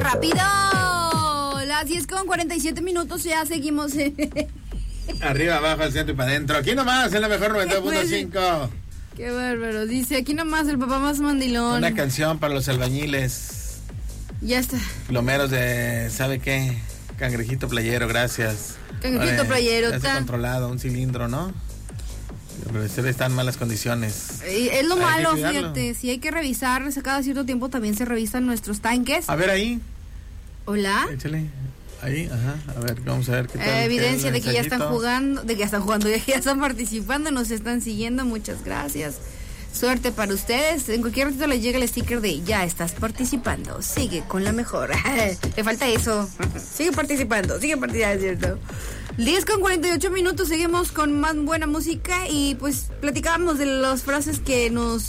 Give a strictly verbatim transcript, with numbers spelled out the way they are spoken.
rápido! Las diez con cuarenta y siete minutos, ya seguimos. Arriba, abajo, al centro y para adentro. Aquí nomás, en la mejor noventa y dos punto cinco. Qué bárbaro. Dice, aquí nomás el papá más mandilón. Una canción para los albañiles. Ya está. Plomeros de, ¿sabe qué? Cangrejito playero, gracias. Cangrejito Vale, playero. ya está controlado, un cilindro, ¿no? Pero este está en malas condiciones. Es lo Hay malo, que cuidarlo. fíjate. Si hay que revisar, cada cierto tiempo también se revisan nuestros tanques. A ver ahí. Hola. Échale. Ahí, ajá. A ver, vamos a ver qué tal. Eh, evidencia qué de que ya están mensajito. jugando, de que ya están jugando, de que ya están participando, nos están siguiendo. Muchas gracias. Suerte para ustedes. En cualquier ratito les llega el sticker de ya estás participando. Sigue con la mejor. Le falta eso. Sigue participando, sigue participando, ¿cierto? diez con cuarenta y ocho minutos, seguimos con más buena música y pues platicábamos de las frases que nos